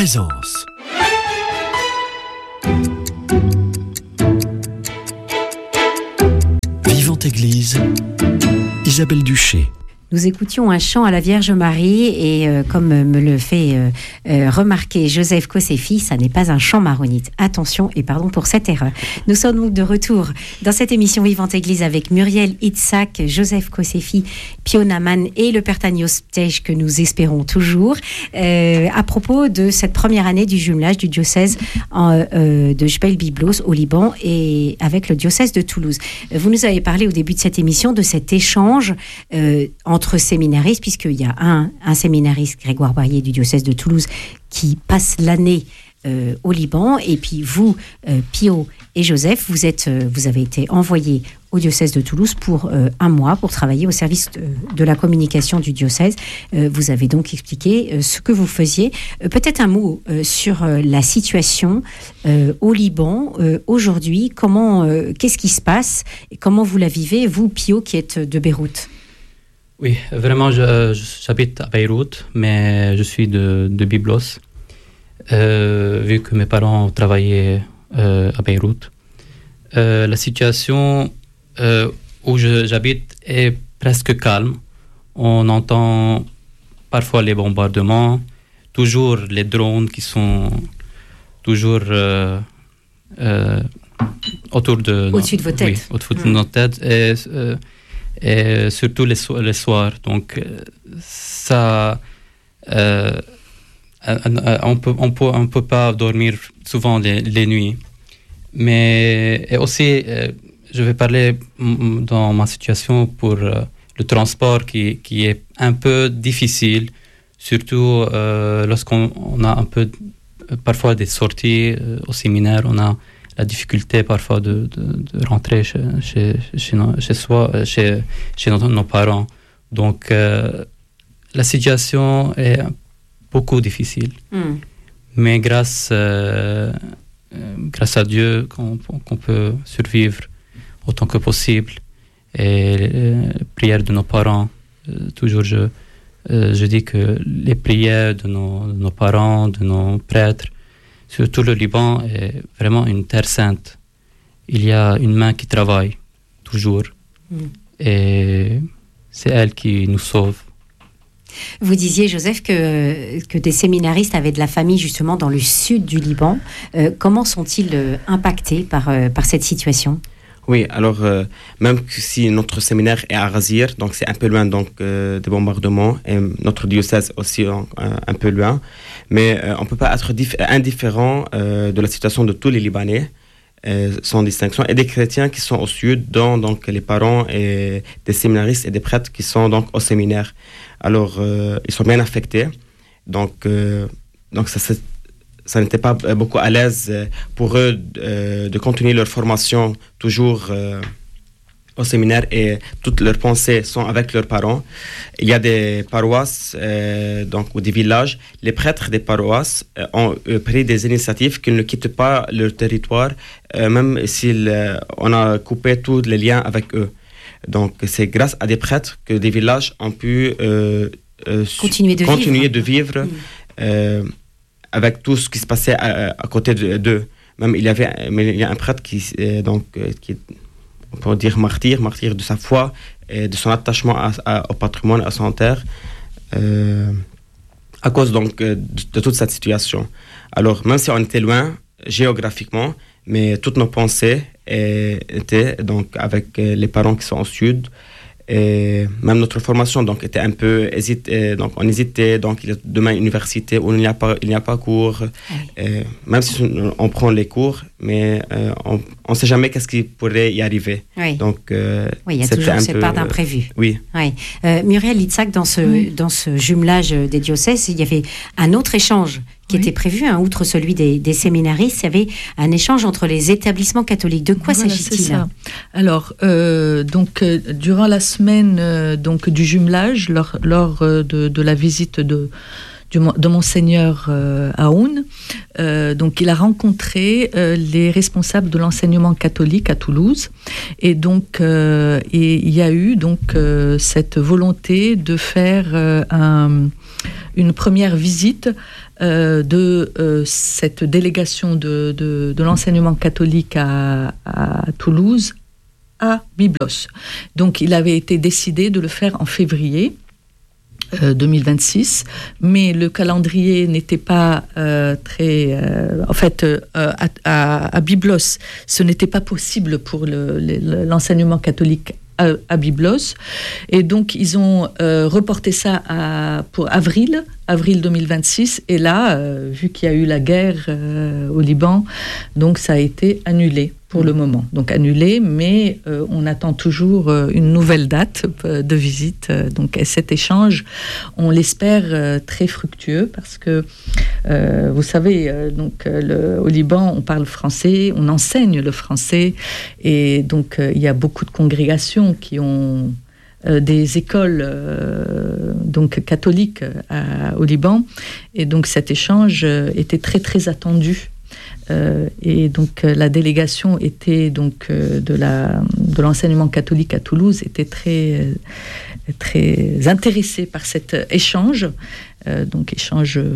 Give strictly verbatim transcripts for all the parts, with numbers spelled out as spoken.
Présence. Vivante Église, Isabelle Duché. Nous écoutions un chant à la Vierge Marie et euh, comme me le fait euh, euh, remarquer Joseph Kossefi, ça n'est pas un chant maronite. Attention et pardon pour cette erreur. Nous sommes donc de retour dans cette émission Vivante Église avec Muriel Itzhak, Joseph Kossefi, Pio Naman et le Père Tanios Ptej que nous espérons toujours euh, à propos de cette première année du jumelage du diocèse en, euh, de Jebel Byblos au Liban et avec le diocèse de Toulouse. Vous nous avez parlé au début de cette émission de cet échange euh, entre entre séminaristes, puisqu'il y a un, un séminariste, Grégoire Barrier du diocèse de Toulouse, qui passe l'année euh, au Liban, et puis vous, euh, Pio et Joseph, vous, êtes, euh, vous avez été envoyés au diocèse de Toulouse pour euh, un mois, pour travailler au service de, de la communication du diocèse. Euh, vous avez donc expliqué euh, ce que vous faisiez. Euh, peut-être un mot euh, sur euh, la situation euh, au Liban euh, aujourd'hui. Comment, euh, qu'est-ce qui se passe et comment vous la vivez, vous, Pio, qui êtes de Beyrouth? Oui, vraiment, je, je, j'habite à Beyrouth, mais je suis de, de Byblos, euh, vu que mes parents travaillaient euh, à Beyrouth. Euh, la situation euh, où je, j'habite est presque calme. On entend parfois les bombardements, toujours les drones qui sont toujours euh, euh, autour de... Au-dessus de vos têtes. Oui, au-dessus de nos têtes. Et, euh, et surtout les, so- les soirs. Donc, ça, euh, on peut, on peut, on peut pas dormir souvent les, les nuits. Mais et aussi, euh, je vais parler m- dans ma situation pour euh, le transport qui, qui est un peu difficile, surtout euh, lorsqu'on on a un peu, parfois des sorties euh, au séminaire, on a la difficulté parfois de, de, de rentrer chez, chez, chez, nos, chez soi, chez, chez nos, nos parents. Donc, euh, la situation est beaucoup difficile. Mm. Mais grâce, euh, grâce à Dieu, qu'on, qu'on peut survivre autant que possible. Et les prières de nos parents, euh, toujours je, euh, je dis que les prières de nos, de nos parents, de nos prêtres, surtout le Liban est vraiment une terre sainte. Il y a une main qui travaille, toujours. Mm. Et c'est elle qui nous sauve. Vous disiez, Joseph, que, que des séminaristes avaient de la famille justement dans le sud du Liban. Euh, comment sont-ils euh, impactés par, euh, par cette situation ? Oui, alors euh, même si notre séminaire est à Razir, donc c'est un peu loin donc, euh, des bombardements, et notre diocèse aussi euh, un peu loin, mais euh, on ne peut pas être dif- indifférent euh, de la situation de tous les Libanais, euh, sans distinction, et des chrétiens qui sont au sud, dont donc, les parents et des séminaristes et des prêtres qui sont donc, au séminaire. Alors, euh, ils sont bien affectés, donc, euh, donc ça c'est ça n'était pas beaucoup à l'aise pour eux euh, de continuer leur formation toujours euh, au séminaire et toutes leurs pensées sont avec leurs parents. Il y a des paroisses euh, donc, ou des villages. Les prêtres des paroisses euh, ont euh, pris des initiatives qu'ils ne quittent pas leur territoire, euh, même si euh, on a coupé tous les liens avec eux. Donc c'est grâce à des prêtres que des villages ont pu euh, euh, continuer de continuer vivre. De vivre mmh. euh, avec tout ce qui se passait à, à côté d'eux. Même il y avait, mais il y a un prêtre qui, euh, donc, euh, qui est, on peut dire martyr, martyr de sa foi et de son attachement à, à, au patrimoine, à son terre, euh, à cause donc de, de toute cette situation. Alors même si on était loin géographiquement, mais toutes nos pensées euh, étaient donc avec euh, les parents qui sont au sud. Et même notre formation donc était un peu hésité, donc on hésitait, donc il y a demain université où il n'y a pas il n'y a pas cours, oui. Et même si on prend les cours, mais euh, on on sait jamais qu'est-ce qui pourrait y arriver. Oui. Donc euh, oui, il y a toujours cette part d'imprévu. Oui. Oui. Euh, Muriel Itzhak, dans ce oui. dans ce jumelage des diocèses, il y avait un autre échange qui oui. était prévu, hein, outre celui des, des séminaristes, il y avait un échange entre les établissements catholiques. De quoi voilà, s'agit-il ? C'est ça. Alors, euh, donc, euh, durant la semaine euh, donc, du jumelage, lors, lors euh, de, de la visite de, du, de Monseigneur euh, Aoun, euh, donc, il a rencontré euh, les responsables de l'enseignement catholique à Toulouse. Et donc, euh, et il y a eu donc, euh, cette volonté de faire euh, un... une première visite euh, de euh, cette délégation de, de, de l'enseignement catholique à, à Toulouse à Byblos. Donc il avait été décidé de le faire en février euh, deux mille vingt-six, mais le calendrier n'était pas euh, très... Euh, en fait, euh, à, à, à Byblos, ce n'était pas possible pour le, le, l'enseignement catholique à, à Byblos. Et donc, ils ont euh, reporté ça à, pour avril, avril deux mille vingt-six. Et là, euh, vu qu'il y a eu la guerre euh, au Liban, donc ça a été annulé pour le moment. Donc annulé, mais euh, on attend toujours euh, une nouvelle date euh, de visite. Euh, donc et cet échange, on l'espère euh, très fructueux parce que, euh, vous savez, euh, donc, euh, le, au Liban, on parle français, on enseigne le français, et donc euh, il y a beaucoup de congrégations qui ont euh, des écoles euh, donc catholiques à, au Liban, et donc cet échange euh, était très très attendu. Euh, et donc euh, la délégation était donc euh, de la de l'enseignement catholique à Toulouse était très euh, très intéressée par cet échange. Euh, donc échange, euh,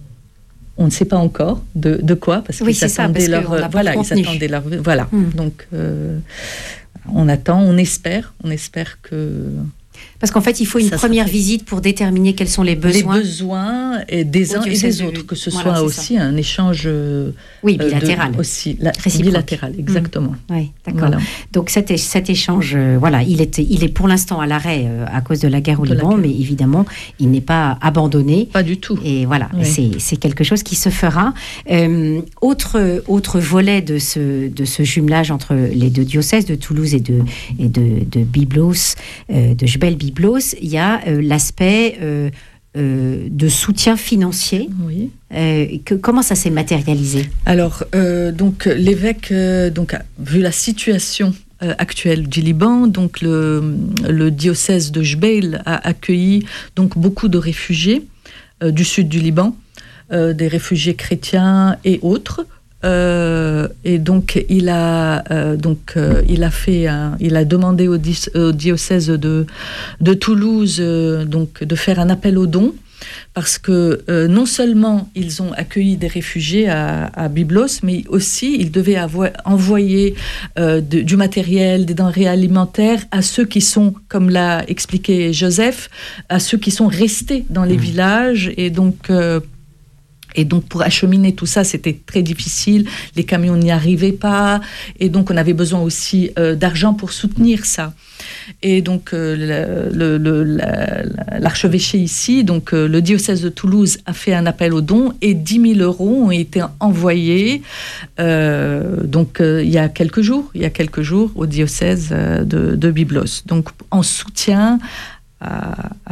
on ne sait pas encore de, de quoi, parce oui, qu'ils attendaient ça, leur euh, voilà ils attendaient leur voilà hum. donc euh, on attend, on espère, on espère que. Parce qu'en fait, il faut une ça première fait... visite pour déterminer quels sont les besoins. Les besoins et des uns et des autres, que ce voilà, soit aussi ça. Un échange euh, oui, bilatéral. De, aussi, la, bilatéral, exactement. Mmh. Oui, d'accord. Voilà. Donc cet, cet échange, euh, voilà, il est, il est pour l'instant à l'arrêt euh, à cause de la guerre au de Liban, guerre. Mais évidemment, il n'est pas abandonné. Pas du tout. Et voilà, oui. c'est, c'est quelque chose qui se fera. Euh, autre, autre volet de ce, de ce jumelage entre les deux diocèses de Toulouse et de, et de, de Byblos, euh, de Jebel-Byblos, il y a euh, l'aspect euh, euh, de soutien financier. Oui. Euh, que, comment ça s'est matérialisé ? Alors, euh, donc l'évêque, euh, donc a vu la situation euh, actuelle du Liban, donc le, le diocèse de Jbeil a accueilli donc beaucoup de réfugiés euh, du sud du Liban, euh, des réfugiés chrétiens et autres. Euh, et donc il a euh, donc euh, il a fait un, il a demandé au, di- au diocèse de de Toulouse euh, donc de faire un appel aux dons, parce que euh, non seulement ils ont accueilli des réfugiés à, à Byblos, mais aussi ils devaient avoir, envoyer euh, de, du matériel, des denrées alimentaires à ceux qui sont, comme l'a expliqué Joseph, à ceux qui sont restés dans les mmh. villages. Et donc euh, Et donc, pour acheminer tout ça, c'était très difficile. Les camions n'y arrivaient pas. Et donc, on avait besoin aussi euh, d'argent pour soutenir ça. Et donc, euh, le, le, la, l'archevêché ici, donc euh, le diocèse de Toulouse a fait un appel aux dons et dix mille euros ont été envoyés euh, donc, euh, il y a quelques jours, il y a quelques jours au diocèse de, de Byblos. Donc, en soutien à... à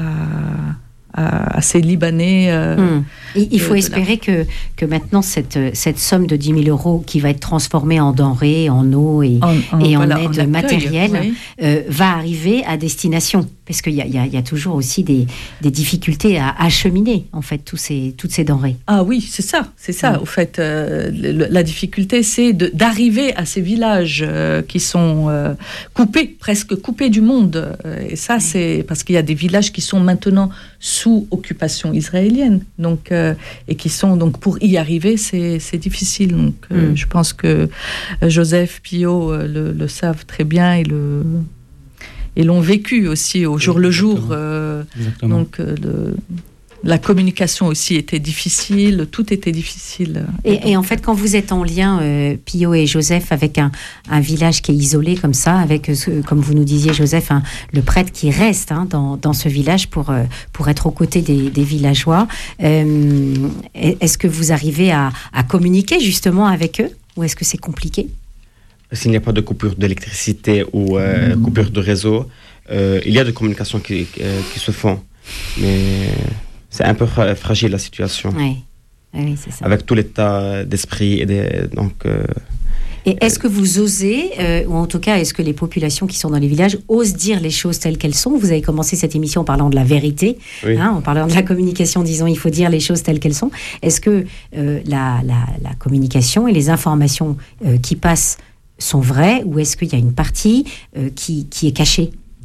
à ces Libanais. Euh, mmh. Il, il faut de, espérer de que, que maintenant, cette, cette somme de dix mille euros qui va être transformée en denrées, en eau et en, en, et voilà, en aide en matérielle oui. euh, va arriver à destination. Parce qu'il y a, il y a, il y a toujours aussi des, des difficultés à acheminer, en fait, tous ces, toutes ces denrées. Ah oui, c'est ça. C'est ça, mmh. au fait. Euh, le, la difficulté, c'est de, d'arriver à ces villages euh, qui sont euh, coupés, presque coupés du monde. Et ça, mmh. c'est parce qu'il y a des villages qui sont maintenant sous occupation israélienne, donc euh, et qui sont donc pour y arriver, c'est c'est difficile. Donc euh, mm. je pense que Joseph, Pio euh, le, le savent très bien et le et l'ont vécu aussi au jour Exactement. le jour. Euh, donc euh, le, la communication aussi était difficile, tout était difficile. Et, et, donc, et en fait, quand vous êtes en lien, euh, Pio et Joseph, avec un, un village qui est isolé comme ça, avec, euh, comme vous nous disiez, Joseph, hein, le prêtre qui reste hein, dans, dans ce village pour, euh, pour être aux côtés des, des villageois, euh, est-ce que vous arrivez à, à communiquer justement avec eux, ou est-ce que c'est compliqué ? S'il n'y a pas de coupure d'électricité ou euh, mmh. coupure de réseau, euh, il y a des communications qui, euh, qui se font, mais... C'est un peu fra- fragile la situation. Oui, oui c'est ça. Avec tout l'état d'esprit et des, donc. Euh, et est-ce que vous osez, euh, ou en tout cas, est-ce que les populations qui sont dans les villages osent dire les choses telles qu'elles sont ? Vous avez commencé cette émission en parlant de la vérité, oui. hein, en parlant de la communication, disons, il faut dire les choses telles qu'elles sont. Est-ce que euh, la, la, la communication et les informations euh, qui passent sont vraies, ou est-ce qu'il y a une partie euh, qui, qui est cachée ?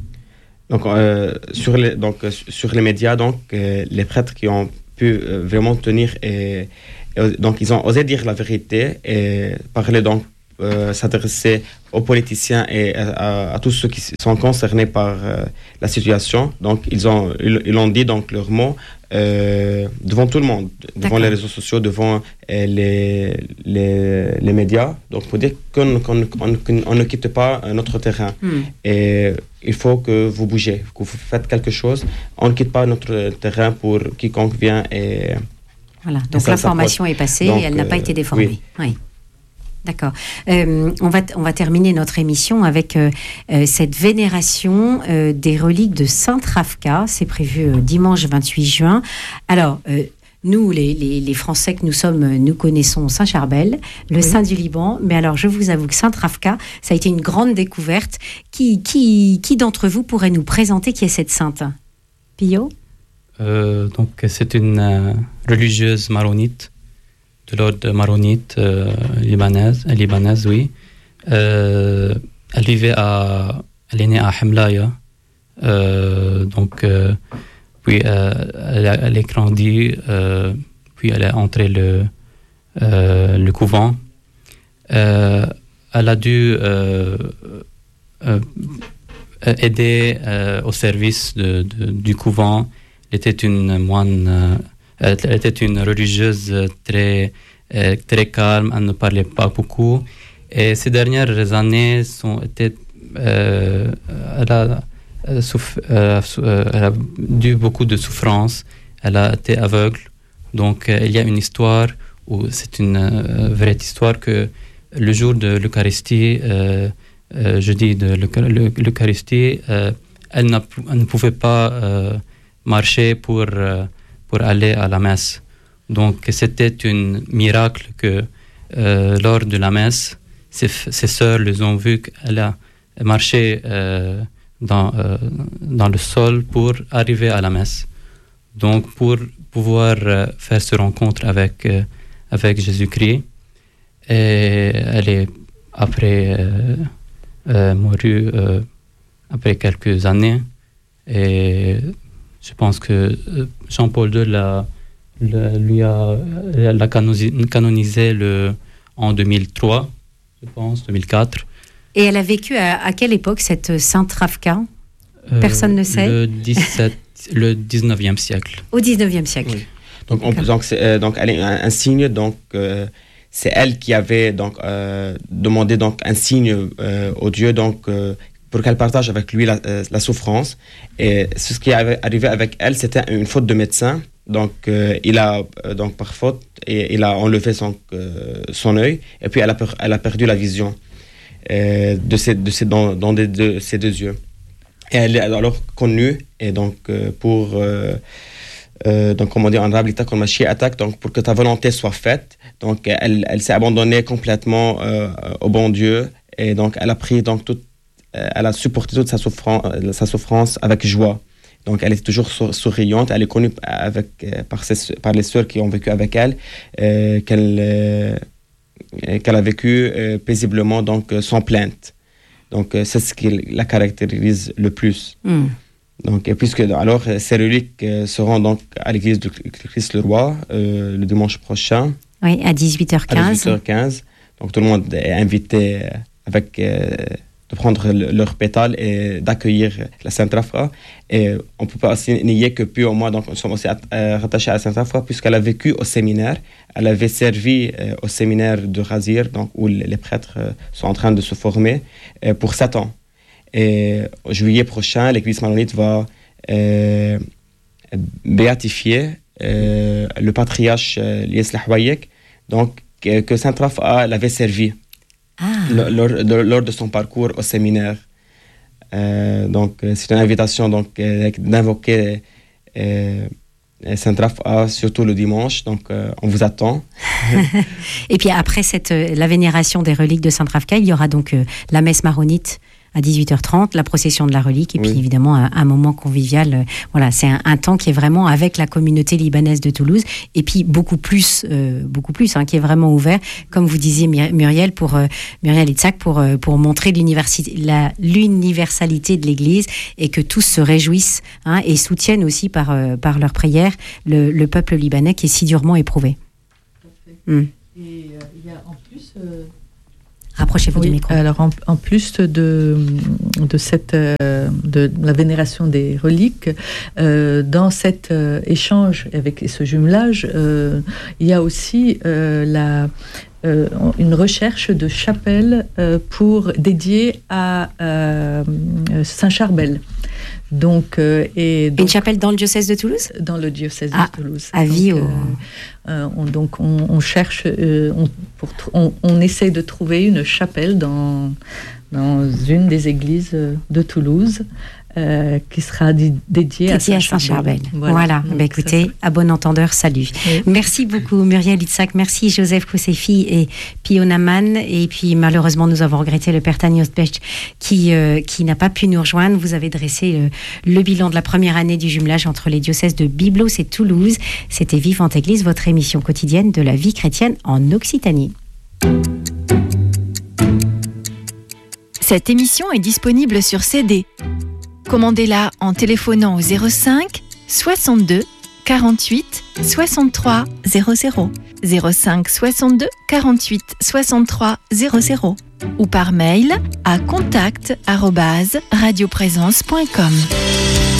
Donc, euh, sur, les, donc euh, sur les médias, donc, euh, les prêtres qui ont pu euh, vraiment tenir, et, et, donc ils ont osé dire la vérité et parler, donc, euh, s'adresser aux politiciens et à, à, à tous ceux qui sont concernés par euh, la situation. Donc, ils ont, ils, ils ont dit donc leurs mots euh, devant tout le monde, devant D'accord. les réseaux sociaux, devant euh, les, les, les médias. Donc, pour dire qu'on, qu'on, qu'on, qu'on ne quitte pas notre terrain. Mm. Et il faut que vous bougez, que vous faites quelque chose. On ne quitte pas notre terrain pour quiconque vient. Et, voilà. Donc, et l'information est passée donc, et elle n'a pas été déformée. Oui. oui. D'accord. Euh, on, va, on va terminer notre émission avec euh, euh, cette vénération euh, des reliques de Saint Ravka. C'est prévu euh, dimanche vingt-huit juin. Alors, euh, nous, les, les, les Français que nous sommes, nous connaissons Saint Charbel, le oui. saint du Liban. Mais alors, je vous avoue que Saint Ravka, ça a été une grande découverte. Qui, qui, qui d'entre vous pourrait nous présenter qui est cette sainte ? Pio ? euh, Donc, c'est une euh, religieuse maronite. De l'ordre maronite euh, libanaise, libanaise, oui. Euh, elle vivait à, elle est née à Hemlaya, euh, donc euh, puis euh, elle, a, elle est grandie, euh, puis elle est entrée le euh, le couvent. Euh, elle a dû euh, euh, aider euh, au service de, de, du couvent. Elle était une moine. Euh, Elle était une religieuse très, très calme, elle ne parlait pas beaucoup. Et ces dernières années, sont, étaient, euh, elle, a, euh, elle a dû beaucoup de souffrance, elle a été aveugle. Donc, euh, il y a une histoire, où c'est une euh, vraie histoire, que le jour de l'Eucharistie, euh, euh, jeudi de l'Eucharistie, euh, elle, n'a, elle ne pouvait pas euh, marcher pour... Euh, pour aller à la messe. Donc, c'était un miracle que euh, lors de la messe, ses, ses sœurs les ont vu qu'elle a marché euh, dans, euh, dans le sol pour arriver à la messe. Donc, pour pouvoir euh, faire cette rencontre avec, euh, avec Jésus-Christ. Et elle est après euh, euh, morue euh, après quelques années. Et je pense que Jean-Paul deux l'a, l'a, lui a, l'a canonisé le, en deux mille trois, je pense, deux mille quatre. Et elle a vécu à, à quelle époque, cette Sainte Ravka ? Personne euh, ne sait. Le, dix-sept, le dix-neuvième siècle. Au dix-neuvième siècle. Oui. Donc, on, donc, c'est, euh, donc, elle est un, un signe, donc, euh, c'est elle qui avait donc, euh, demandé donc, un signe euh, au Dieu, donc, euh, pour qu'elle partage avec lui la, euh, la souffrance. Et ce qui est arrivé avec elle, c'était une faute de médecin. Donc, euh, il a, euh, donc par faute, et, il a enlevé son, euh, son œil, et puis elle a, per, elle a perdu la vision euh, de, ses, de, ses, dans, dans de, de ses deux yeux. Et elle est alors connue, et donc, euh, pour, euh, euh, donc, comment dire, en arabe, donc pour que ta volonté soit faite. Donc, elle, elle s'est abandonnée complètement euh, au bon Dieu, et donc, elle a pris donc toute elle a supporté toute sa souffrance, sa souffrance avec joie. Donc, elle est toujours souriante. Elle est connue avec, par, ses, par les sœurs qui ont vécu avec elle, euh, qu'elle, euh, qu'elle a vécu euh, paisiblement, donc sans plainte. Donc, c'est ce qui la caractérise le plus. Mm. Donc, et puisque alors ces reliques seront donc à l'église du Christ le Roi euh, le dimanche prochain. Oui, à dix-huit heures quinze. À dix-huit heures quinze. Donc, tout le monde est invité avec euh, de prendre le, leur pétale et d'accueillir la Sainte Ravka. Et on ne peut pas aussi nier que puis au moins, donc, nous sommes aussi euh, rattachés à la Sainte Ravka puisqu'elle a vécu au séminaire. Elle avait servi euh, au séminaire de Razir, donc, où les prêtres euh, sont en train de se former euh, pour sept ans. Et en juillet prochain, l'Église maronite va euh, béatifier euh, le patriarche euh, Lies Lahwayek, donc que, que Sainte Ravka l'avait servi ah. lors, lors, lors de son parcours au séminaire. Euh, donc c'est une invitation donc, euh, d'invoquer euh, Sainte Ravka, surtout le dimanche, donc euh, on vous attend. Et puis après cette, la vénération des reliques de Sainte Ravka, il y aura donc euh, la messe maronite à dix-huit heures trente, la procession de la relique, et Oui. puis évidemment un, un moment convivial. euh, Voilà, c'est un, un temps qui est vraiment avec la communauté libanaise de Toulouse, et puis beaucoup plus, euh, beaucoup plus, hein, qui est vraiment ouvert, comme vous disiez Myr- Muriel, pour euh, Muriel Itzhak, pour euh, pour montrer l'université, la l'universalité de l'Église, et que tous se réjouissent, hein, et soutiennent aussi par euh, par leurs prières le, le peuple libanais qui est si durement éprouvé. Mm. Et il y a en plus. Euh... Rapprochez-vous Oui, du micro. alors en, en plus de, de, cette, euh, de la vénération des reliques, euh, dans cet euh, échange avec ce jumelage, euh, il y a aussi euh, la, euh, une recherche de chapelle euh, pour, dédiée à euh, Saint-Charbel. Donc, euh, et donc, Une chapelle dans le diocèse de Toulouse ? dans le diocèse Ah, de Toulouse. à Donc, Vie, au- euh, euh, on, donc on, on cherche, euh, on, pour, tr- on, on essaie de trouver une chapelle dans, dans une des églises de Toulouse euh, qui sera di- dédiée à Dédié à Saint-Charbel. Saint-Charbel. Voilà. Donc, Bah, écoutez, ça, à bon entendeur, salut. Oui. Merci beaucoup Muriel Itzhak, merci Joseph Kosefi et Pio Naman. Et puis malheureusement, nous avons regretté le père Tanios Bech qui, euh, qui n'a pas pu nous rejoindre. Vous avez dressé euh, le bilan de la première année du jumelage entre les diocèses de Byblos et Toulouse. C'était Vivante Église, votre émission quotidienne de la vie chrétienne en Occitanie. Cette émission est disponible sur C D. Commandez-la en téléphonant au zéro cinq soixante-deux quarante-huit soixante-trois zéro zéro, zéro cinq soixante-deux quarante-huit soixante-trois zéro zéro ou par mail à contact arobase radioprésence point com.